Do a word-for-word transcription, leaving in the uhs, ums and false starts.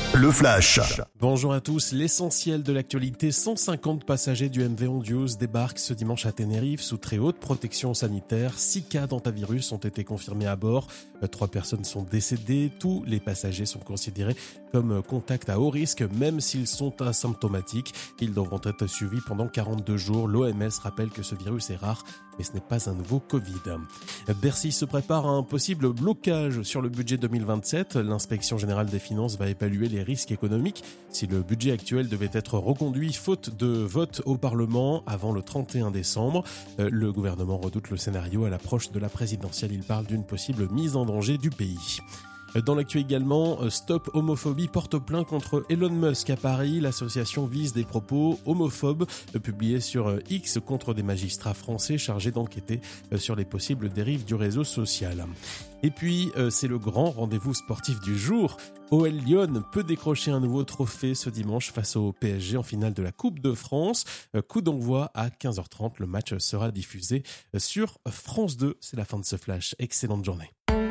Le flash. Bonjour à tous, l'essentiel de l'actualité, cent cinquante passagers du M V Hondius débarquent ce dimanche à Tenerife sous très haute protection sanitaire. Six cas d'hantavirus ont été confirmés à bord, trois personnes sont décédées, tous les passagers sont considérés comme contacts à haut risque même s'ils sont asymptomatiques. Ils devront être suivis pendant quarante-deux jours. L'O M S rappelle que ce virus est rare mais ce n'est pas un nouveau Covid. Bercy se prépare à un possible blocage sur le budget deux mille vingt-sept. L'inspection générale des finances va évaluer les risques économiques si le budget actuel devait être reconduit faute de vote au Parlement avant le trente et un décembre. Le gouvernement redoute le scénario à l'approche de la présidentielle. Il parle d'une possible mise en danger du pays. Dans l'actu également, Stop Homophobie porte plainte contre Elon Musk à Paris. L'association vise des propos homophobes publiés sur X contre des magistrats français chargés d'enquêter sur les possibles dérives du réseau social. Et puis, c'est le grand rendez-vous sportif du jour. O L Lyon peut décrocher un nouveau trophée ce dimanche face au P S G en finale de la Coupe de France. Coup d'envoi à quinze heures trente. Le match sera diffusé sur France deux. C'est la fin de ce flash. Excellente journée.